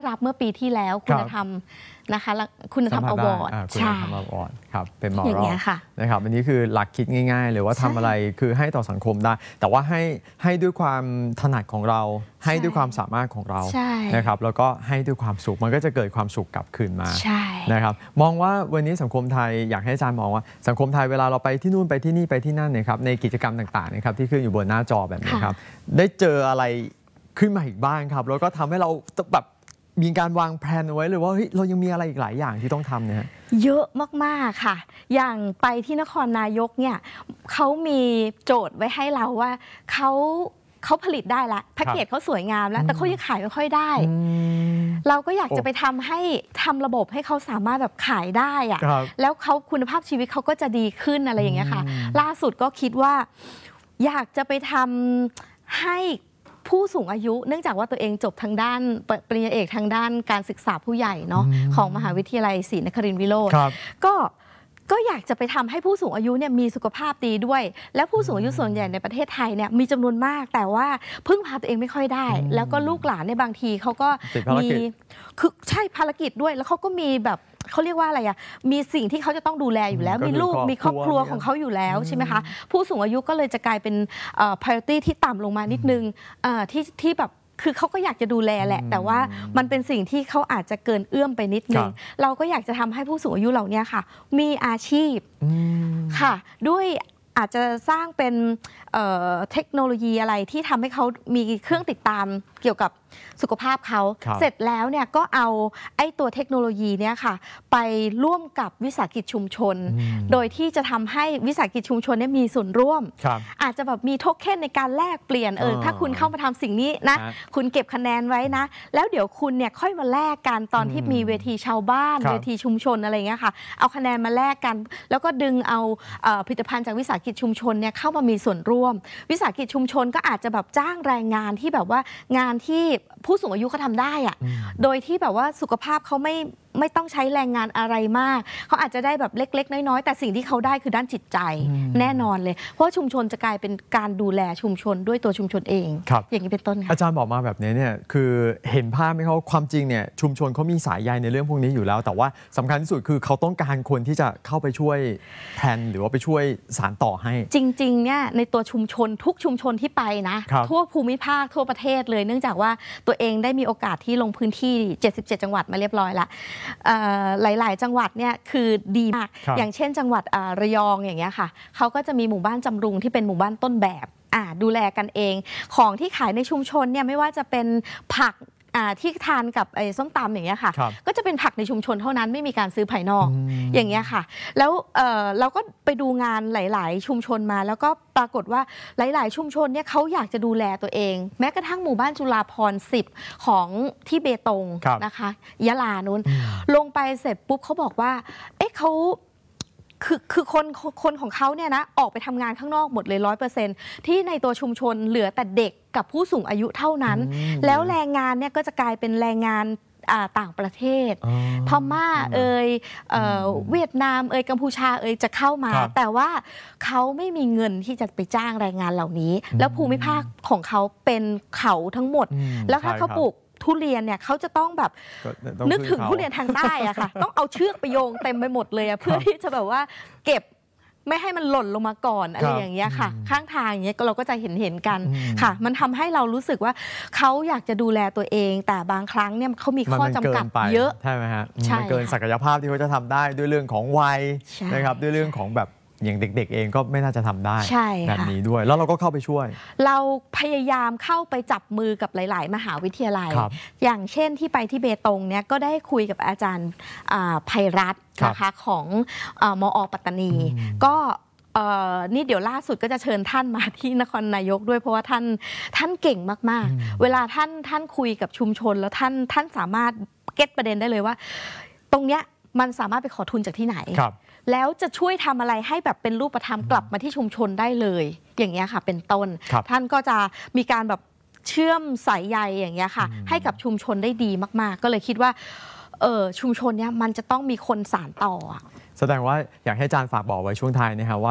รับเมื่อปีที่แล้วคุณธรรมนะคะคุณธรรมอวอร์ดคุณธรรมอวอร์ดครับเป็นมอรัลนะครับอันนี้คือหลักคิดง่ายๆเลยว่าทำอะไรคือให้ต่อสังคมได้แต่ว่าให้ด้วยความถนัดของเราให้ด้วยความสามารถของเรานะครับแล้วก็ให้ด้วยความสุขมันก็จะเกิดความสุขกลับคืนมานะครับมองว่าวันนี้สังคมไทยอยากให้อาจารย์มองว่าสังคมไทยเวลาเราไปที่นู่นไปที่นี่ไปที่นั่นนะครับในกิจกรรมต่างๆนะครับที่ขึ้นอยู่บนหน้าจอแบบนี้ครับได้เจออะไรขึ้นมาอีกบ้างครับแล้วก็ทำให้เราแบบมีการวางแผนไว้เลยว่าเรายังมีอะไรอีกหลายอย่างที่ต้องทำเนี่ยเยอะมากๆค่ะอย่างไปที่นครนายกเนี่ยเขามีโจทย์ไว้ให้เราว่าเขาผลิตได้ละแพ็กเกจเขาสวยงามแล้วแต่เขายังขายไม่ค่อยได้เราก็อยากจะไปทำระบบให้เขาสามารถแบบขายได้อะแล้วเขาคุณภาพชีวิตเขาก็จะดีขึ้นอะไรอย่างเงี้ยค่ะล่าสุดก็คิดว่าอยากจะไปทำให้ผู้สูงอายุเนื่องจากว่าตัวเองจบทางด้านปริญญาเอกทางด้านการศึกษาผู้ใหญ่เนาะของมหาวิทยาลัยศรีนครินทร์วิโรจน์ก็อยากจะไปทำให้ผู้สูงอายุเนี่ยมีสุขภาพดีด้วยและผู้สูงอายุส่วนใหญ่ในประเทศไทยเนี่ยมีจำนวนมากแต่ว่าพึ่งพาตัวเองไม่ค่อยได้แล้วก็ลูกหลานในบางทีเขาก็มีคือใช่ภารกิจด้วยแล้วเขาก็มีแบบเขาเรียกว่าอะไรอ่ะมีสิ่งที่เขาจะต้องดูแลอยู่แล้วมีลูกมีครอบครัวของเขาอยู่แล้วใช่ไหมคะผู้สูงอายุก็เลยจะกลายเป็น priority ที่ต่ำลงมานิดนึงที่แบบคือเขาก็อยากจะดูแลแหละแต่ว่ามันเป็นสิ่งที่เขาอาจจะเกินเอื้อมไปนิดนึงเราก็อยากจะทำให้ผู้สูงอายุเหล่านี้ค่ะมีอาชีพค่ะด้วยอาจจะสร้างเป็นเทคโนโลยีอะไรที่ทำให้เขามีเครื่องติดตามเกี่ยวกับสุขภาพเขาเสร็จแล้วเนี่ยก็เอาไอ้ตัวเทคโนโลยีเนี่ยค่ะไปร่วมกับวิสาหกิจชุมชนโดยที่จะทำให้วิสาหกิจชุมชนเนี่ยมีส่วนร่วมอาจจะแบบมีโทเค็นในการแลกเปลี่ยนถ้าคุณเข้ามาทำสิ่งนี้นะคุณเก็บคะแนนไว้นะแล้วเดี๋ยวคุณเนี่ยค่อยมาแลกกันตอนที่มีเวทีชาวบ้านเวทีชุมชนอะไรเงี้ยค่ะเอาคะแนนมาแลกกันแล้วก็ดึงเอาผลิตภัณฑ์จากวิสาหกิจชุมชนเนี่ยเข้ามามีส่วนร่วมวิสาหกิจชุมชนก็อาจจะแบบจ้างแรงงานที่แบบว่างานที่ผู้สูงอายุเขาทำได้อะโดยที่แบบว่าสุขภาพเขาไม่ต้องใช้แรงงานอะไรมากเขาอาจจะได้แบบเล็กๆน้อยๆแต่สิ่งที่เขาได้คือด้านจิตใจแน่นอนเลยเพราะชุมชนจะกลายเป็นการดูแลชุมชนด้วยตัวชุมชนเองอย่างนี้เป็นต้นค่ะอาจารย์บอกมาแบบนี้เนี่ยคือเห็นภาพไหมเขาความจริงเนี่ยชุมชนเขามีสายใยในเรื่องพวกนี้อยู่แล้วแต่ว่าสำคัญที่สุดคือเขาต้องการคนที่จะเข้าไปช่วยแทนหรือว่าไปช่วยสานต่อให้จริงๆเนี่ยในตัวชุมชนทุกชุมชนที่ไปนะทั่วภูมิภาคทั่วประเทศเลยเนื่องจากว่าตัวเองได้มีโอกาสที่ลงพื้นที่77จังหวัดมาเรียบร้อยละหลายๆจังหวัดเนี่ยคือดีมากอย่างเช่นจังหวัดระยองอย่างเงี้ยค่ะเขาก็จะมีหมู่บ้านจำรุงที่เป็นหมู่บ้านต้นแบบดูแลกันเองของที่ขายในชุมชนเนี่ยไม่ว่าจะเป็นผักที่ทานกับส้มตำอย่างเงี้ยค่ะก็จะเป็นผักในชุมชนเท่านั้นไม่มีการซื้อภายนอกอย่างเงี้ยค่ะแล้วเราก็ไปดูงานหลายๆชุมชนมาแล้วก็ปรากฏว่าหลายๆชุมชนเนี่ยเขาอยากจะดูแลตัวเองแม้กระทั่งหมู่บ้านจุฬาภรณ์10ของที่เบตงนะคะยะลานู้นลงไปเสร็จปุ๊บเขาบอกว่าเขาคือคนของเขาเนี่ยนะออกไปทำงานข้างนอกหมดเลย100%ที่ในตัวชุมชนเหลือแต่เด็กกับผู้สูงอายุเท่านั้นแล้วแรงงานเนี่ยก็จะกลายเป็นแรงงานต่างประเทศพม่าเวียดนามกัมพูชาจะเข้ามาแต่ว่าเขาไม่มีเงินที่จะไปจ้างแรงงานเหล่านี้แล้วภูมิภาคของเขาเป็นเขาทั้งหมดแล้วถ้าเขาปลูกทุเรียนเนี่ยเขาจะต้องแบบนึกถึงทุเรียนทางใต้อะค่ะต้องเอาเชือกไปโยงเต็มไปหมดเลยเพื่อที่จะแบบว่าเก็บไม่ให้มันหล่นลงมาก่อนอะไรอย่างเงี้ยค่ะข้างทางอย่างเงี้ยเราก็จะเห็นกันค่ะมันทำให้เรารู้สึกว่าเขาอยากจะดูแลตัวเองแต่บางครั้งเนี่ยเขามีข้อจำกัดเยอะใช่ไหมฮะมันเกินศักยภาพที่เขาจะทำได้ด้วยเรื่องของวัยนะครับด้วยเรื่องของแบบอย่างเด็กๆเองก็ไม่น่าจะทำได้แบบนี้ด้วยแล้วเราก็เข้าไปช่วยเราพยายามเข้าไปจับมือกับหลายๆมหาวิทยาลัยอย่างเช่นที่ไปที่เบตงเนี่ยก็ได้คุยกับอาจารย์ไพรัตน์นะคะของมอ.ปัตตานีก็นี่เดี๋ยวล่าสุดก็จะเชิญท่านมาที่นครนายกด้วยเพราะว่าท่านเก่งมากๆเวลาท่านคุยกับชุมชนแล้วท่านสามารถเก็ตประเด็นได้เลยว่าตรงเนี้ยมันสามารถไปขอทุนจากที่ไหนแล้วจะช่วยทำอะไรให้แบบเป็นรูปธรรมกลับมาที่ชุมชนได้เลยอย่างเงี้ยค่ะเป็นต้นท่านก็จะมีการแบบเชื่อมสายใยอย่างเงี้ยค่ะให้กับชุมชนได้ดีมากๆก็เลยคิดว่าชุมชนเนี้ยมันจะต้องมีคนสานต่อแสดงว่าอยากให้อาจารย์ฝากบอกไว้ช่วงท้ายนะครับว่า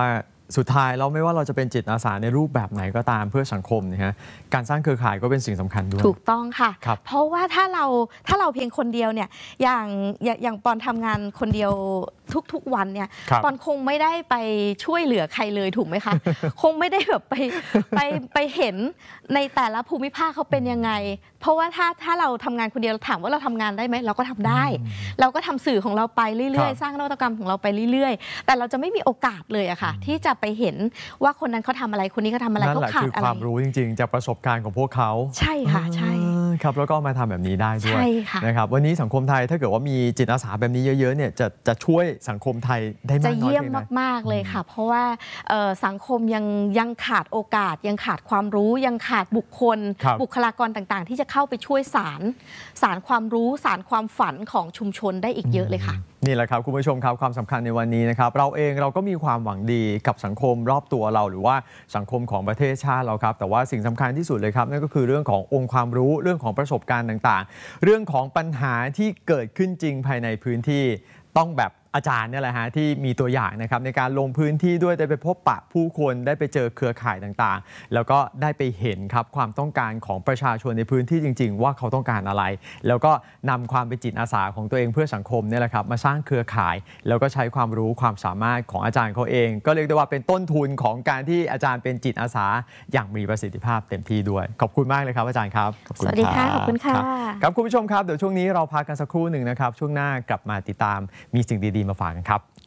สุดท้ายเราไม่ว่าเราจะเป็นจิตอาสาในรูปแบบไหนก็ตามเพื่อสังคมนะฮะการสร้างเครือข่ายก็เป็นสิ่งสำคัญด้วยถูกต้องค่ะเพราะว่าถ้าเราเพียงคนเดียวเนี่ยอย่างปอนทำงานคนเดียวทุกวันเนี่ยปอนคงไม่ได้ไปช่วยเหลือใครเลยถูกไหมคะ คงไม่ได้แบบไปเห็นในแต่ละภูมิภาคเขาเป็นยังไงเพราะว่าถ้าเราทำงานคนเดียวถามว่าเราทำงานได้ไหมเราก็ทำได้เราก็ทำสื่อของเราไปเรื่อยๆสร้างนวัตกรรมของเราไปเรื่อยๆแต่เราจะไม่มีโอกาสเลยอะค่ะที่จะไปเห็นว่าคนนั้นเขาทำอะไรคนนี้เขาทำอะไรเขาขาดอะไรนั่นแหละคือความรู้จริงๆจากประสบการณ์ของพวกเขาใช่ค่ะใช่ครับแล้วก็มาทำแบบนี้ได้ด้วยนะครับวันนี้สังคมไทยถ้าเกิดว่ามีจิตอาสาแบบนี้เยอะๆเนี่ยจะช่วยสังคมไทยได้มากน้อยแค่ไหนจะเยี่ยมมากๆเลยค่ะเพราะว่าสังคมยังขาดโอกาสยังขาดความรู้ยังขาดบุคคลากรต่างๆที่จะเข้าไปช่วยสารความรู้สารความฝันของชุมชนได้อีกเยอะเลยค่ะนี่แหละครับคุณผู้ชมครับความสำคัญในวันนี้นะครับเราเองเราก็มีความหวังดีกับสังคมรอบตัวเราหรือว่าสังคมของประเทศชาติเราครับแต่ว่าสิ่งสำคัญที่สุดเลยครับนั่นก็คือเรื่องขององค์ความรู้เรื่องของประสบการณ์ต่างๆเรื่องของปัญหาที่เกิดขึ้นจริงภายในพื้นที่ต้องแบบอาจารย์เนี่ยแหละฮะที่มีตัวอย่างนะครับในการลงพื้นที่ด้วยได้ไปพบปะผู้คนได้ไปเจอเครือข่ายต่างๆแล้วก็ได้ไปเห็นครับความต้องการของประชาชนในพื้นที่จริงๆว่าเขาต้องการอะไรแล้วก็นำความเป็นจิตอาสาของตัวเองเพื่อสังคมเนี่ยแหละครับมาสร้างเครือข่ายแล้วก็ใช้ความรู้ความสามารถของอาจารย์เขาเองก็เรียกได้ว่าเป็นต้นทุนของการที่อาจารย์เป็นจิตอาสาอย่างมีประสิทธิภาพเต็มที่ด้วยขอบคุณมากเลยครับอาจารย์ครับสวัสดีค่ะขอบคุณค่ะครับคุณผู้ชมครับเดี๋ยวช่วงนี้เราพักกันสักครู่หนึ่งนะครับช่วงหน้ากลับมาติดตามมีสิ่งดีๆมาฝากกันครับ